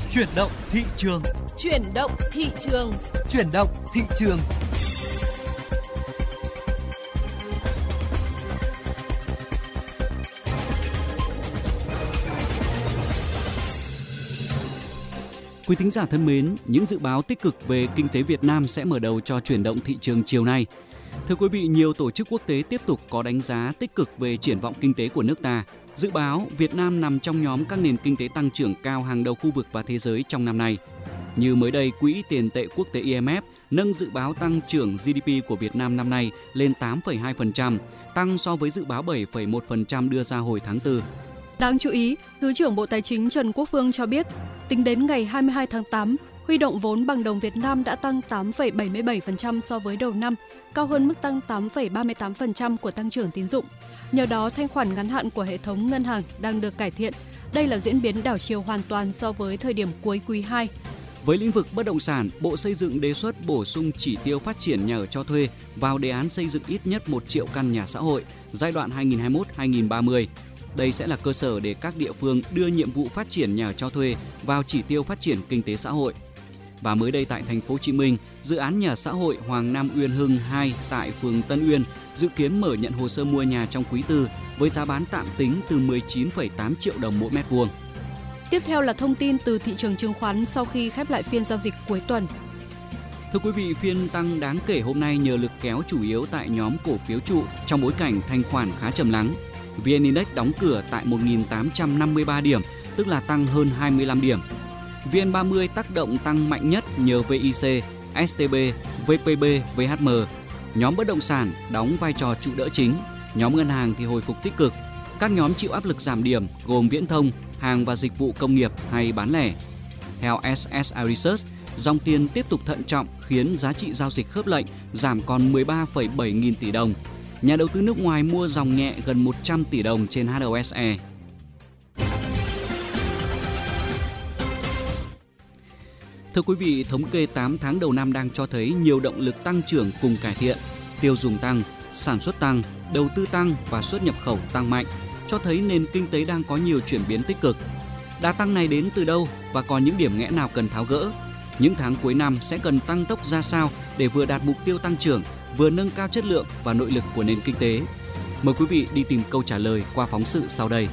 Chuyển động thị trường. Chuyển động thị trường. Chuyển động thị trường. Quý thính giả thân mến, những dự báo tích cực về kinh tế Việt Nam sẽ mở đầu cho chuyển động thị trường chiều nay. Thưa quý vị, nhiều tổ chức quốc tế tiếp tục có đánh giá tích cực về triển vọng kinh tế của nước ta. Dự báo Việt Nam nằm trong nhóm các nền kinh tế tăng trưởng cao hàng đầu khu vực và thế giới trong năm nay. Như mới đây, Quỹ tiền tệ quốc tế IMF nâng dự báo tăng trưởng GDP của Việt Nam năm nay lên 8,2%, tăng so với dự báo 7,1% đưa ra hồi tháng 4. Đáng chú ý, Thứ trưởng Bộ Tài chính Trần Quốc Phương cho biết, tính đến ngày 22 tháng 8, huy động vốn bằng đồng Việt Nam đã tăng 8,77% so với đầu năm, cao hơn mức tăng 8,38% của tăng trưởng tín dụng. Nhờ đó, thanh khoản ngắn hạn của hệ thống ngân hàng đang được cải thiện. Đây là diễn biến đảo chiều hoàn toàn so với thời điểm cuối quý 2. Với lĩnh vực bất động sản, Bộ Xây dựng đề xuất bổ sung chỉ tiêu phát triển nhà ở cho thuê vào đề án xây dựng ít nhất 1 triệu căn nhà xã hội giai đoạn 2021-2030. Đây sẽ là cơ sở để các địa phương đưa nhiệm vụ phát triển nhà ở cho thuê vào chỉ tiêu phát triển kinh tế xã hội. Và mới đây tại thành phố Hồ Chí Minh, dự án nhà xã hội Hoàng Nam Uyên Hưng 2 tại phường Tân Uyên dự kiến mở nhận hồ sơ mua nhà trong quý 4 với giá bán tạm tính từ 19,8 triệu đồng mỗi mét vuông. Tiếp theo là thông tin từ thị trường chứng khoán sau khi khép lại phiên giao dịch cuối tuần. Thưa quý vị, phiên tăng đáng kể hôm nay nhờ lực kéo chủ yếu tại nhóm cổ phiếu trụ trong bối cảnh thanh khoản khá trầm lắng. VN Index đóng cửa tại 1.853 điểm, tức là tăng hơn 25 điểm. VN30 tác động tăng mạnh nhất nhờ VIC, STB, VPB, VHM. Nhóm bất động sản đóng vai trò trụ đỡ chính, nhóm ngân hàng thì hồi phục tích cực. Các nhóm chịu áp lực giảm điểm gồm viễn thông, hàng và dịch vụ công nghiệp hay bán lẻ. Theo SSI Research, dòng tiền tiếp tục thận trọng khiến giá trị giao dịch khớp lệnh giảm còn 13,7 nghìn tỷ đồng. Nhà đầu tư nước ngoài mua dòng nhẹ gần 100 tỷ đồng trên HOSE. Thưa quý vị, thống kê 8 tháng đầu năm đang cho thấy nhiều động lực tăng trưởng cùng cải thiện. Tiêu dùng tăng, sản xuất tăng, đầu tư tăng và xuất nhập khẩu tăng mạnh, cho thấy nền kinh tế đang có nhiều chuyển biến tích cực. Đà tăng này đến từ đâu và còn những điểm nghẽn nào cần tháo gỡ? Những tháng cuối năm sẽ cần tăng tốc ra sao để vừa đạt mục tiêu tăng trưởng, vừa nâng cao chất lượng và nội lực của nền kinh tế? Mời quý vị đi tìm câu trả lời qua phóng sự sau đây.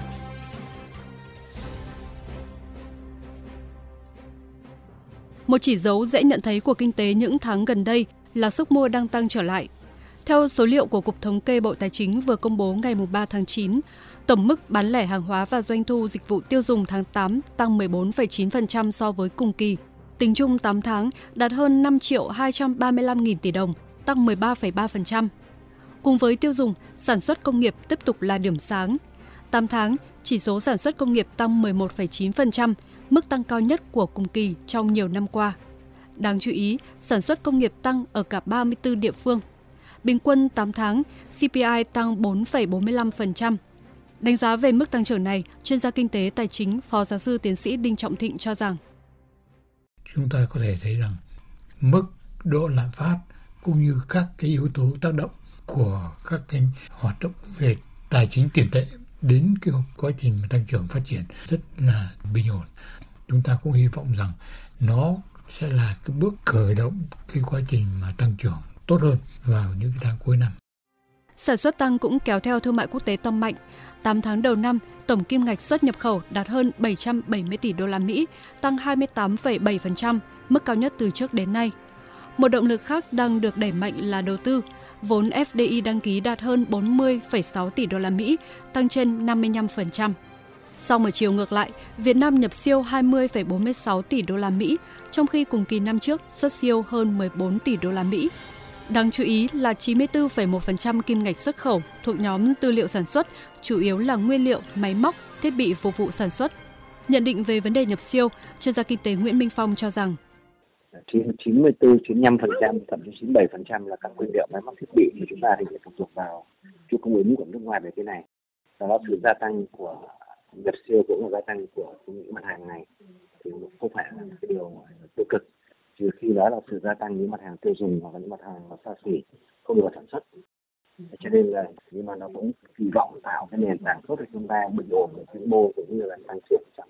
Một chỉ dấu dễ nhận thấy của kinh tế những tháng gần đây là sức mua đang tăng trở lại. Theo số liệu của Cục Thống kê Bộ Tài chính vừa công bố ngày 3 tháng 9, tổng mức bán lẻ hàng hóa và doanh thu dịch vụ tiêu dùng tháng 8 tăng 14,9% so với cùng kỳ. Tính chung 8 tháng đạt hơn 5 triệu 235 nghìn tỷ đồng, tăng 13,3%. Cùng với tiêu dùng, sản xuất công nghiệp tiếp tục là điểm sáng. 8 tháng, chỉ số sản xuất công nghiệp tăng 11,9%, mức tăng cao nhất của cùng kỳ trong nhiều năm qua. Đáng chú ý, sản xuất công nghiệp tăng ở cả 34 địa phương. Bình quân 8 tháng, CPI tăng 4,45%. Đánh giá về mức tăng trưởng này, chuyên gia kinh tế tài chính Phó Giáo sư Tiến sĩ Đinh Trọng Thịnh cho rằng chúng ta có thể thấy rằng mức độ lạm phát cũng như các cái yếu tố tác động của các cái hoạt động về tài chính tiền tệ đến cái quá trình tăng trưởng phát triển rất là bình ổn. Chúng ta cũng hy vọng rằng nó sẽ là cái bước khởi động cái quá trình mà tăng trưởng tốt hơn vào những cái tháng cuối năm. Sản xuất tăng cũng kéo theo thương mại quốc tế tăng mạnh. 8 tháng đầu năm, tổng kim ngạch xuất nhập khẩu đạt hơn 770 tỷ đô la Mỹ, tăng 28,7%, mức cao nhất từ trước đến nay. Một động lực khác đang được đẩy mạnh là đầu tư. Vốn FDI đăng ký đạt hơn 40,6 tỷ đô la Mỹ, tăng trên 55%. Song ở chiều ngược lại, Việt Nam nhập siêu 20,46 tỷ đô la Mỹ, trong khi cùng kỳ năm trước xuất siêu hơn 14 tỷ đô la Mỹ. Đáng chú ý là 94,1% kim ngạch xuất khẩu thuộc nhóm tư liệu sản xuất, chủ yếu là nguyên liệu, máy móc, thiết bị phục vụ sản xuất. Nhận định về vấn đề nhập siêu, chuyên gia kinh tế Nguyễn Minh Phong cho rằng 94-95%, thậm chí 97% là các nguyên liệu, máy móc, thiết bị thì chúng ta thì phải phụ thuộc vào chuỗi cung ứng của nước ngoài về cái này. Đó, sự gia tăng của nhập siêu cũng là gia tăng của những mặt hàng này thì không phải là cái điều tiêu cực, trừ khi đó là sự gia tăng những mặt hàng tiêu dùng hoặc là những mặt hàng nó xa xỉ không được sản xuất. Cho nên là nhưng mà nó cũng kỳ vọng tạo cái nền tảng tốt để chúng ta bình ổn về vĩ mô cũng như là tăng trưởng